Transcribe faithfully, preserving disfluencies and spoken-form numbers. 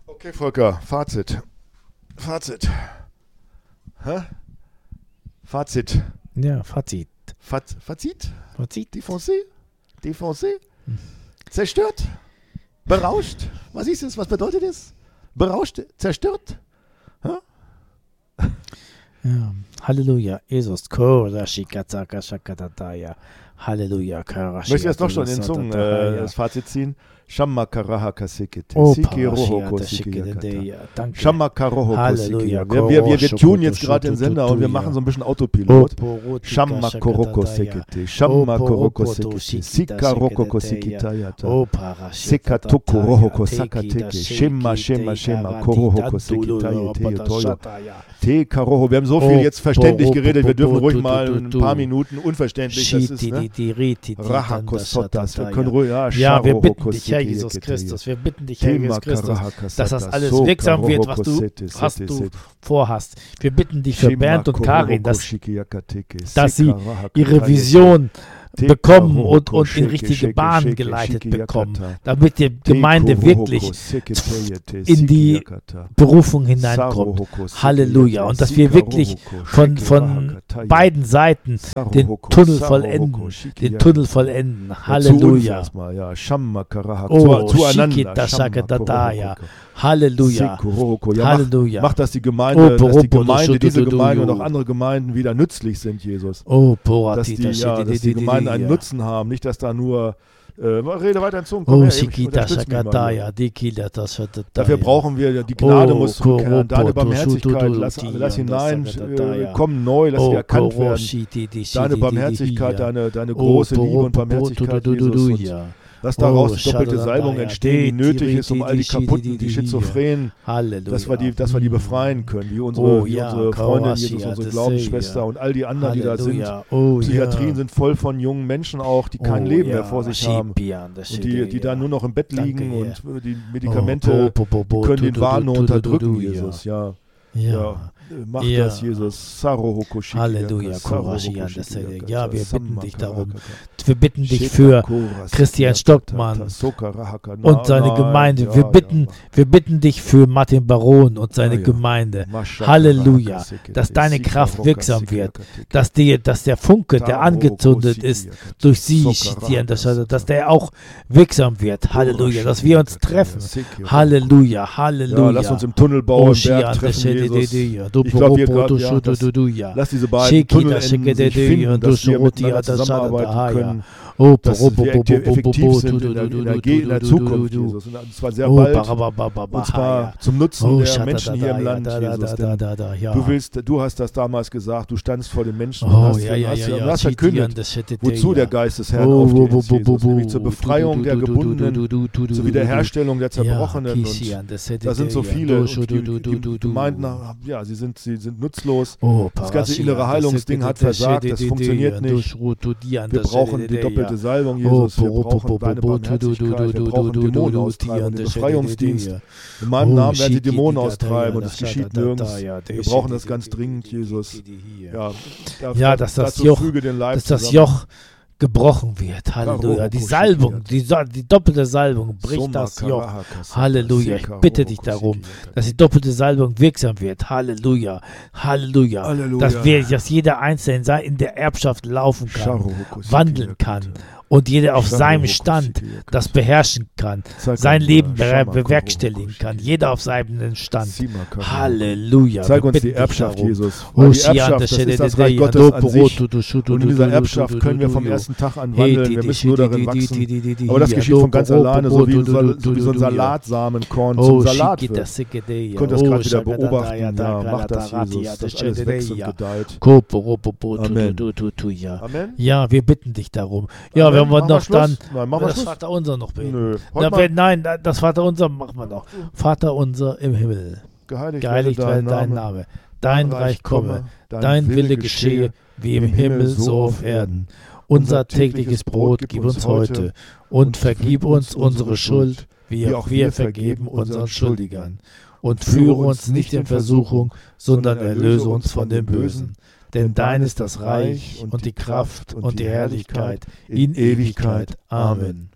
Okay, Volker, Fazit. Fazit. Hä? Fazit. Ja, Fazit. Faz, Fazit? Fazit. Défoncé? Défoncé? Zerstört? Berauscht? Was ist es? Was bedeutet es? Berauscht? Zerstört? Hä? Ja. Halleluja. Jesus. Kora shikataka shakatataya. Halleluja. Kara Möchte ich jetzt noch schon in den Zungen äh, das Fazit ziehen? Shamma karaha kasekete. Oh, Siki roho Parashia, danke. Shamma karoho Halleluja. wir, wir, wir, wir tun jetzt gerade den Sender und wir machen so ein bisschen Autopilot. Shamma koroko sekete. Shamma koroko sekete. Sika roko kosikitayata. Oh, Parashia. Sika toko roho kosakateke. Shema, shema, shema. Koroho kosikitaye. Toyo. Te karoho. Wir haben so viel jetzt verständlich geredet. Wir dürfen ruhig mal ein paar Minuten unverständlich. Das ist, ne? Raha kosotas. Wir können ruhig, ja, ja, wir bitten dich, Herr Jesus Christus, wir bitten dich, Herr Jesus Christus, dass das alles wirksam wird, was du, was du vorhast. Wir bitten dich für Bernd und Karin, dass, dass sie ihre Vision bekommen und, und in richtige Bahnen geleitet bekommen, damit die Gemeinde wirklich in die Berufung hineinkommt. Halleluja. Und dass wir wirklich von, von beiden Seiten den Tunnel vollenden. Den Tunnel vollenden. Halleluja. Oh, Shikita Shakataya. Halleluja. Halleluja. Mach, dass die Gemeinde, dass die Gemeinde, diese Gemeinde und auch andere Gemeinden wieder nützlich sind, Jesus. Oh, dass die, ja, dass die Gemeinden einen Nutzen haben, nicht, dass da nur äh, rede weiter in Zungen. Oh, Shikita Shakataya, Dikilata Shakataya. Dafür brauchen wir, die Gnade oh, muss zurückkehren, deine Barmherzigkeit, lass, lass hinein, äh, komm neu, lass wir erkannt werden. Deine Barmherzigkeit, deine, deine große Liebe und Barmherzigkeit, Jesus. Und dass daraus oh, die doppelte Salbung entsteht, die nötig ist, um all die kaputten, die Schizophrenen, dass wir die, dass wir die befreien können, wie unsere, oh, ja, unsere Freundin Jesus, unsere Glaubensschwester und all die anderen, die da sind. Oh, Psychiatrien ja. sind voll von jungen Menschen auch, die kein oh, Leben ja. mehr vor sich haben und die, die dann nur noch im Bett liegen Danke, und die Medikamente die können den Wahn nur unterdrücken, Jesus, ja. Ja. ja. Mach ja. das, Jesus. Halleluja. Ja, wir bitten dich darum. Wir bitten dich für Christian Stockmann und seine Gemeinde. Wir bitten, wir bitten dich für Martin Baron und seine Gemeinde. Halleluja. Dass deine Kraft wirksam wird. Dass, die, dass der Funke, der angezündet ist durch sie, dass der auch wirksam wird. Halleluja. Dass wir uns treffen. Halleluja. Halleluja. Lass uns im Tunnel bauen, Berg treffen, Jesus. Ich glaube, wir gerade, ja, lass diese beiden Tunnel endlich finden, dass wir miteinander zusammenarbeiten können, oh, dass wir effektiv sind in der, in der, in der Zukunft, Jesus. Und zwar sehr bald, und zwar zum Nutzen der Menschen hier im Land, Jesus. Du willst, du hast das damals gesagt, du standst vor den Menschen und hast, hast, hast verkündet, wozu der Geist des Herrn aufgeht, Jesus. Nämlich zur Befreiung der Gebundenen, zur Wiederherstellung der Zerbrochenen. Und da sind so viele, und die, die, die Gemeinden, ja, sie sind Sie sind nutzlos. Oh, das ganze innere Heilungsding hat versagt. Das funktioniert nicht. Wir brauchen die doppelte Salbung, Jesus. Wir brauchen deine Barmherzigkeit. Wir brauchen Dämonenaustreibung, den Befreiungsdienst. In meinem Namen werden sie Dämonen austreiben und es geschieht nirgends. Wir brauchen das ganz dringend, Jesus. Ja, ja dass das Joch, dass das Joch gebrochen wird. Halleluja. Die Salbung, die, die doppelte Salbung bricht das Joch. Halleluja. Ich bitte dich darum, dass die doppelte Salbung wirksam wird. Halleluja. Halleluja. Halleluja. Dass, wir, dass jeder Einzelne in der Erbschaft laufen kann, wandeln kann. Und jeder auf seinem Stand das beherrschen kann, sein Leben bewerkstelligen kann. Jeder auf seinem Stand. Halleluja. Zeig uns die Erbschaft, Jesus. Weil die Erbschaft, das ist das Reich Gottes an sich. Und in dieser Erbschaft können wir vom ersten Tag an wandeln. Wir müssen nur darin wachsen. Aber das geschieht von ganz alleine, so wie, so wie so ein Salatsamenkorn zum Salat wird. Ihr könnt das gerade wieder beobachten. Ja, mach das, Jesus, dass alles wächst und gedeiht. Amen. Amen. Ja, wir bitten dich darum. Ja, wenn wir noch dann nein, das Vaterunser noch beten. Nö. Na, wenn, nein, das Vaterunser machen wir noch. Vaterunser im Himmel. Geheiligt, Geheiligt werde dein Name. Name. Dein, dein Reich komme. Dein, dein Wille, Wille geschehe, wie im Himmel so auf Erden. Unser tägliches Brot gib uns heute und vergib uns unsere Schuld, wie auch wir vergeben unseren Schuldigern. Und führe uns nicht in Versuchung, sondern erlöse uns von dem Bösen. Denn dein ist das Reich und die Kraft und die Herrlichkeit in Ewigkeit. Amen.